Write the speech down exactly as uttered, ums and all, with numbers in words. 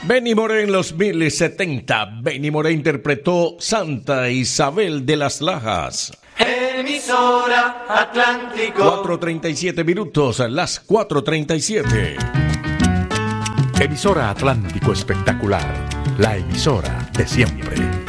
Benny Moré en los mil setenta. Benny Moré interpretó Santa Isabel de las Lajas. Emisora Atlántico. cuatro treinta y siete minutos, las cuatro treinta y siete. Emisora Atlántico Espectacular, la emisora de siempre.